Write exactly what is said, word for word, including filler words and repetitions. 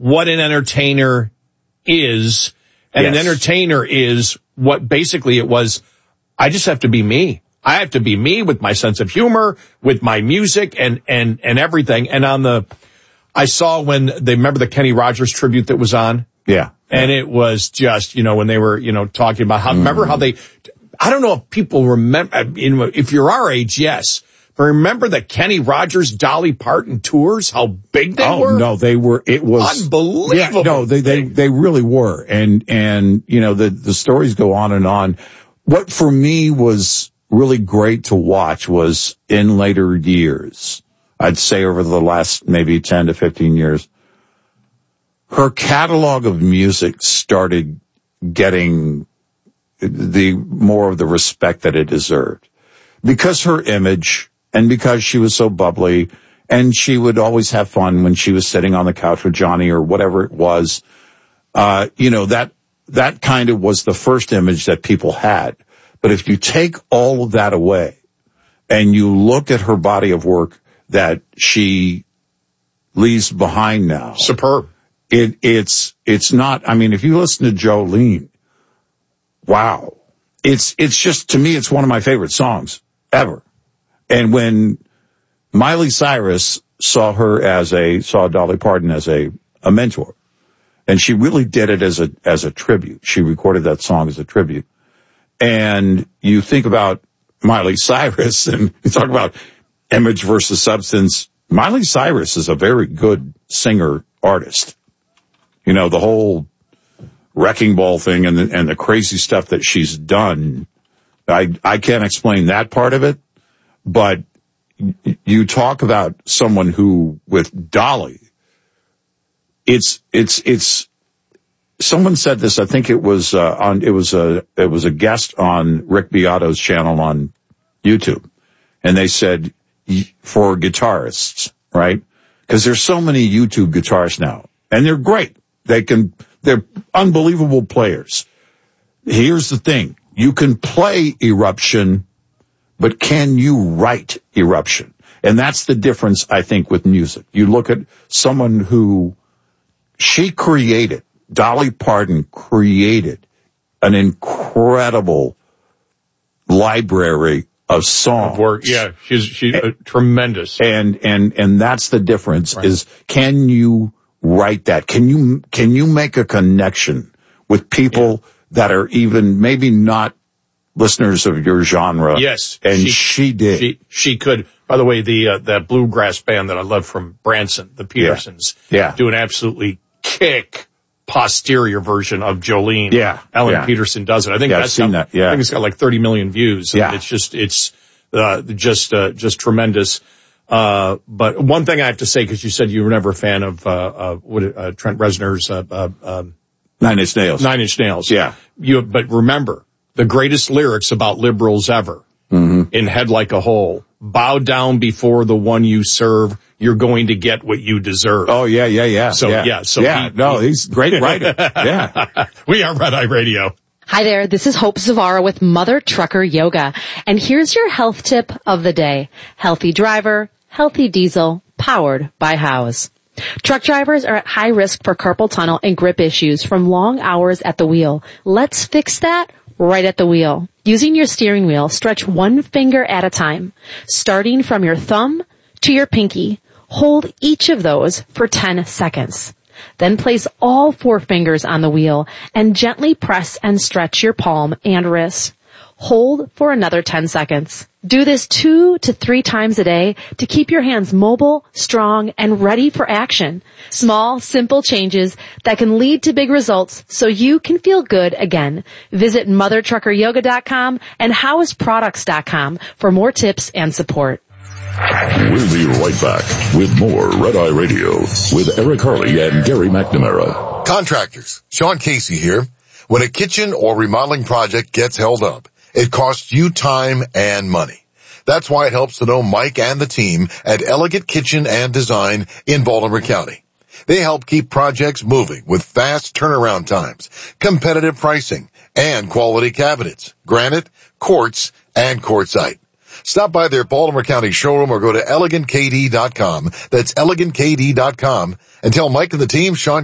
what an entertainer is. And yes. An entertainer is what basically it was. I just have to be me. I have to be me with my sense of humor, with my music and, and, and everything. And on the, I saw when they remember the Kenny Rogers tribute that was on. Yeah. And it was just, you know, when they were, you know, talking about how, mm. remember how they, I don't know if people remember, you know, if you're our age, yes. But remember the Kenny Rogers, Dolly Parton tours, how big they oh, were? Oh, no, they were, it was. Unbelievable. Yeah, no, they, they, they really were. And, and, you know, the, the stories go on and on. What for me was really great to watch was in later years, I'd say over the last maybe ten to fifteen years, her catalog of music started getting the more of the respect that it deserved because her image and because she was so bubbly and she would always have fun when she was sitting on the couch with Johnny or whatever it was. Uh, you know, that, that kind of was the first image that people had. But if you take all of that away and you look at her body of work that she leaves behind now. Superb. It, it's, it's not, I mean, if you listen to Jolene, wow. It's, it's just, to me, it's one of my favorite songs ever. And when Miley Cyrus saw her as a, saw Dolly Parton as a, a mentor, and she really did it as a, as a tribute. She recorded that song as a tribute. And you think about Miley Cyrus and you talk about image versus substance. Miley Cyrus is a very good singer artist. You know, the whole Wrecking Ball thing and the, and the crazy stuff that she's done. I, I can't explain that part of it, but you talk about someone who with Dolly, it's, it's, it's, someone said this, I think it was, uh, on, it was a, it was a guest on Rick Beato's channel on YouTube. And they said for guitarists, right? Cause there's so many YouTube guitarists now and they're great. They can, they're unbelievable players. Here's the thing. You can play Eruption, but can you write Eruption? And that's the difference, I think, with music. You look at someone who she created, Dolly Parton created an incredible library of songs. Work. Yeah, she's, she's uh, tremendous. And, and, and that's the difference right. is can you write that? Can you, can you make a connection with people yeah. that are even maybe not listeners of your genre? Yes. And she, she did. She, she could. By the way, the, uh, that bluegrass band that I love from Branson, the Petersons, yeah. yeah. do an absolutely kick posterior version of Jolene. Yeah. Ellen yeah. Peterson does it. I think yeah, that's I've seen got, that. Yeah. I think it's got like thirty million views. Yeah. It's just, it's, uh, just, uh, just tremendous. Uh, but one thing I have to say, cause you said you were never a fan of, uh, uh, what, uh, Trent Reznor's, uh, uh, um, Nine Inch Nails. Nine Inch Nails. Yeah. You, but remember, the greatest lyrics about liberals ever mm-hmm. in Head Like a Hole. Bow down before the one you serve. You're going to get what you deserve. Oh, yeah, yeah, yeah. So, yeah, yeah. So yeah, he, no, he, he's a great writer. Yeah. We are Red Eye Radio. Hi there, this is Hope Zavara with Mother Trucker Yoga. And here's your health tip of the day. Healthy driver, healthy diesel, powered by Howes. Truck drivers are at high risk for carpal tunnel and grip issues from long hours at the wheel. Let's fix that right at the wheel. Using your steering wheel, stretch one finger at a time, starting from your thumb to your pinky. Hold each of those for ten seconds. Then place all four fingers on the wheel and gently press and stretch your palm and wrist. Hold for another ten seconds. Do this two to three times a day to keep your hands mobile, strong, and ready for action. Small, simple changes that can lead to big results so you can feel good again. Visit mother trucker yoga dot com and howes products dot com for more tips and support. We'll be right back with more Red Eye Radio with Eric Harley and Gary McNamara. Contractors, Sean Casey here. When a kitchen or remodeling project gets held up, it costs you time and money. That's why it helps to know Mike and the team at Elegant Kitchen and Design in Baltimore County. They help keep projects moving with fast turnaround times, competitive pricing, and quality cabinets, granite, quartz, and quartzite. Stop by their Baltimore County showroom or go to elegant k d dot com. That's elegant k d dot com and tell Mike and the team Sean